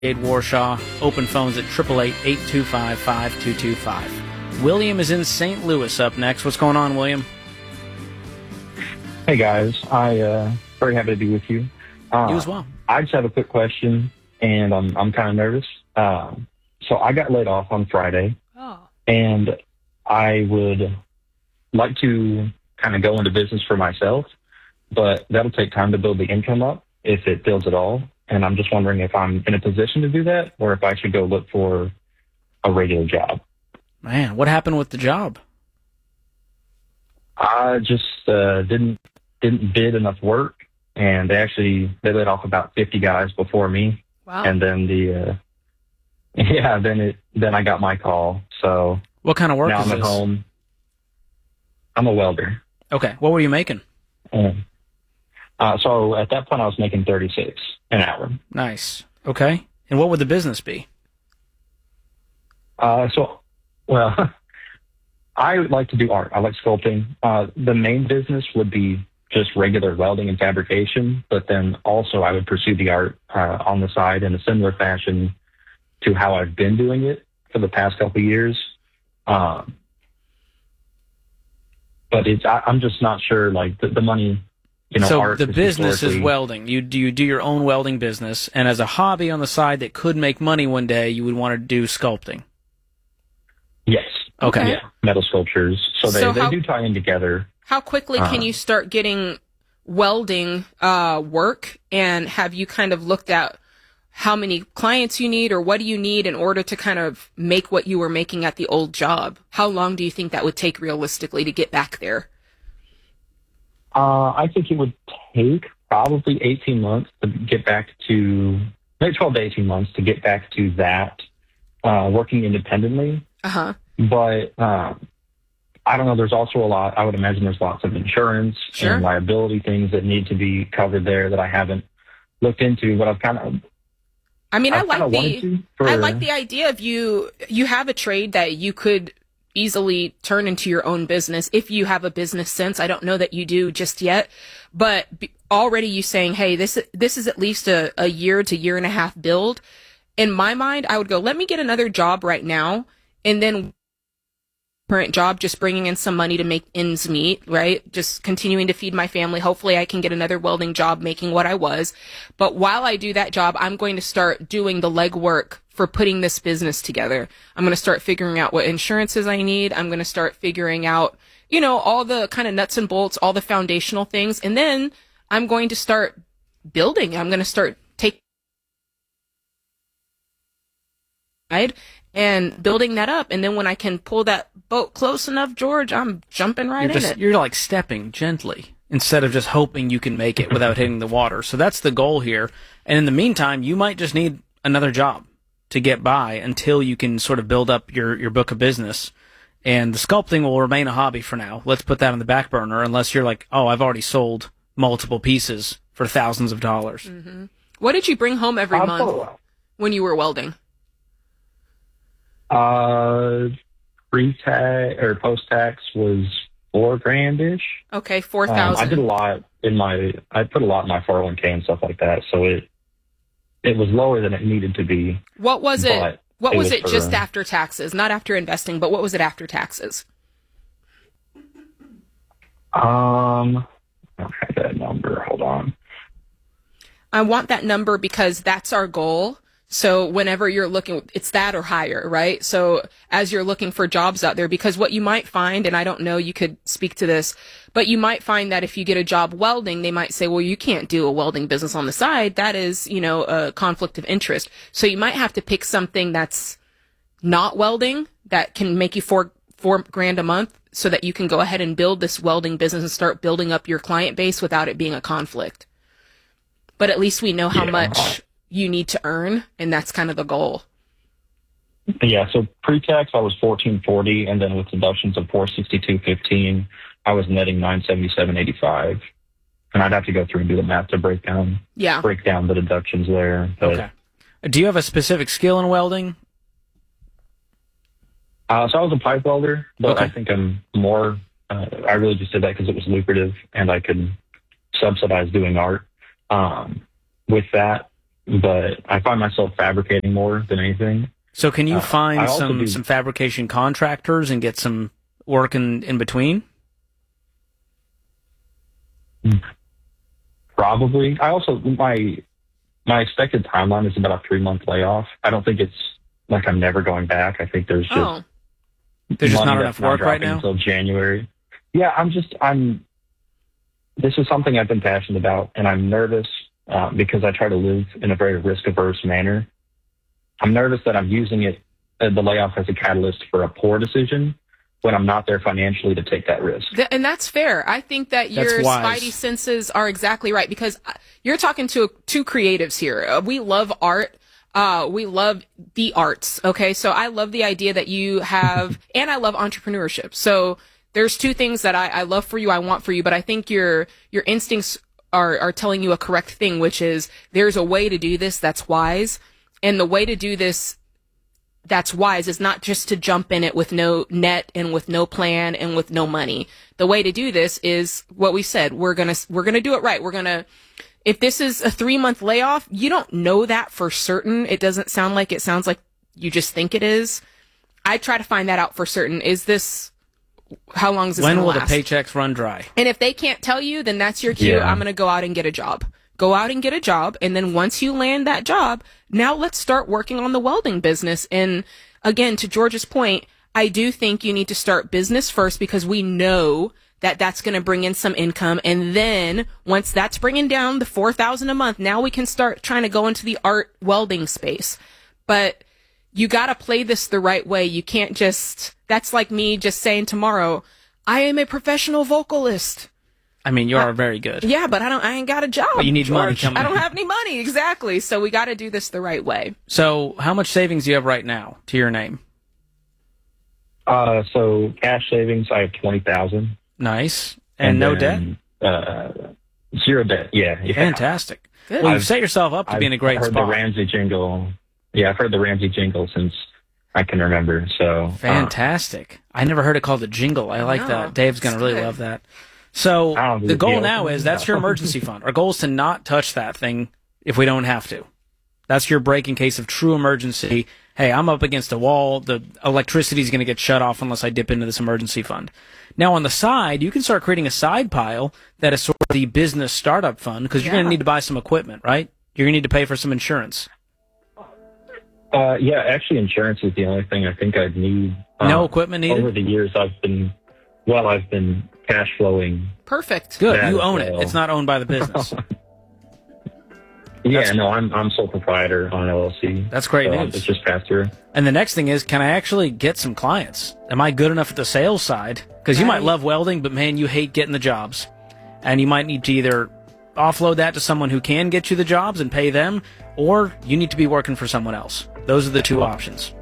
Warshaw. Open phones at 888-825-5225. William is in St. Louis up next. What's going on, William? Hey, guys. Very happy to be with you. You as well. I just have a quick question, and I'm kind of nervous. So I got laid off on Friday, and I would like to kind of go into business for myself, but that'll take time to build the income up, if it builds at all. And I'm just wondering if I'm in a position to do that, or if I should go look for a regular job. Man, what happened with the job? I just didn't bid enough work, and they laid off about 50 guys before me. Wow. And then then I got my call. So what kind of work now is I'm this? at home. I'm a welder. Okay, what were you making? So at that point, I was making $36 an hour. Nice. Okay, and what would the business be? I would like to do art. I like sculpting. The main business would be just regular welding and fabrication, but then also I would pursue the art on the side in a similar fashion to how I've been doing it for the past couple of years. But I'm just not sure, like, the money, so art the business is historically welding. You do your own welding business, and as a hobby on the side that could make money one day, you would want to do sculpting. Yes. Okay. Yeah, metal sculptures. So they do tie in together. How quickly can you start getting welding work? And have you kind of looked at how many clients you need, or what do you need in order to kind of make what you were making at the old job? How long do you think that would take realistically to get back there? I think it would take probably 18 months to get back to, maybe 12 to 18 months to get back to that, working independently. Uh-huh. But I don't know, there's also I would imagine there's lots of insurance and liability things that need to be covered there that I haven't looked into, but I like the idea of you have a trade that you could easily turn into your own business if you have a business sense. I don't know that you do just yet, but already you saying, hey, this is at least a year to year and a half build. In my mind, I would go, let me get another job right now, and then current job, just bringing in some money to make ends meet, right? Just continuing to feed my family. Hopefully I can get another welding job making what I was. But while I do that job, I'm going to start doing the legwork for putting this business together. I'm going to start figuring out what insurances I need. I'm going to start figuring out, all the kind of nuts and bolts, all the foundational things. And then I'm going to start building. I'm going to start taking and building that up. And then when I can pull that boat close enough, George, I'm jumping in it. You're like stepping gently instead of just hoping you can make it without hitting the water. So that's the goal here. And in the meantime, you might just need another job to get by until you can sort of build up your book of business. And the sculpting will remain a hobby for now. Let's put that on the back burner, unless you're like, oh, I've already sold multiple pieces for thousands of dollars. Mm-hmm. What did you bring home every month when you were welding? Pre-tax or post-tax was $4,000-ish. Okay, 4,000. I did a lot I put a lot in my 401k and stuff like that, so it was lower than it needed to be. What was it? What was it just after taxes? Not after investing, but what was it after taxes? I don't have that number. Hold on. I want that number because that's our goal. So whenever you're looking, it's that or higher, right? So as you're looking for jobs out there, because what you might find, and I don't know, you could speak to this, but you might find that if you get a job welding, they might say, well, you can't do a welding business on the side. That is, a conflict of interest. So you might have to pick something that's not welding that can make you $4,000 a month so that you can go ahead and build this welding business and start building up your client base without it being a conflict. But at least we know how much you need to earn, and that's kind of the goal. Yeah, so pre-tax I was $1,440, and then with deductions of $462.15, I was netting $977.85. And I'd have to go through and do the math to break down the deductions there. But, okay. Do you have a specific skill in welding? So I was a pipe welder, but okay. I think I'm more. I really just did that because it was lucrative, and I could subsidize doing art. With that, but I find myself fabricating more than anything. So can you find some fabrication contractors and get some work in between? Probably. I also, my expected timeline is about a 3-month layoff. I don't think it's like I'm never going back. I think there's just not enough work right now until January. Yeah, this is something I've been passionate about, and I'm nervous because I try to live in a very risk-averse manner. I'm nervous that I'm using the layoff as a catalyst for a poor decision when I'm not there financially to take that risk. And that's fair. I think that your spidey senses are exactly right, because you're talking to two creatives here. We love art. We love the arts. Okay. So I love the idea that you have, and I love entrepreneurship. So there's two things that I love for you, I want for you, but I think your instincts are telling you a correct thing, which is there's a way to do this that's wise. And the way to do this that's wise is not just to jump in it with no net and with no plan and with no money. The way to do this is what we said. We're going to do it right. If this is a 3-month layoff, you don't know that for certain. It sounds like you just think it is. I try to find that out for certain. How long is this going to last? When will the paychecks run dry? And if they can't tell you, then that's your cue. Yeah. I'm going to go out and get a job. Go out and get a job, and then once you land that job, now let's start working on the welding business. And again, to George's point, I do think you need to start business first, because we know that that's going to bring in some income. And then once that's bringing down the $4,000 a month, now we can start trying to go into the art welding space. But you got to play this the right way. You can't that's like me just saying tomorrow, I am a professional vocalist. I mean, you are very good. Yeah, but I ain't got a job. But you need money coming in. I don't have any money, exactly. So we got to do this the right way. So how much savings do you have right now to your name? So cash savings, I have $20,000. Nice. And no debt? Zero debt. Yeah. Fantastic. Good. Well, you've set yourself up to be in a great spot. I've heard the Ramsey jingle. Yeah, I've heard the Ramsey jingle since I can remember. So fantastic. I never heard it called a jingle. I like that. Dave's going to really love that. So the goal now is that's your emergency fund. Our goal is to not touch that thing if we don't have to. That's your break in case of true emergency. Hey, I'm up against a wall. The electricity is going to get shut off unless I dip into this emergency fund. Now, on the side, you can start creating a side pile that is sort of the business startup fund, because you're going to need to buy some equipment, right? You're going to need to pay for some insurance. Yeah, actually, insurance is the only thing I think I'd need. No equipment needed? Over the years, I've been cash flowing. Perfect. Good. You own it. It's not owned by the business. I'm sole proprietor on LLC. That's great news. It's just passed through. And the next thing is, can I actually get some clients? Am I good enough at the sales side? Because you might love welding, but man, you hate getting the jobs. And you might need to either offload that to someone who can get you the jobs and pay them, or you need to be working for someone else. Those are the two options.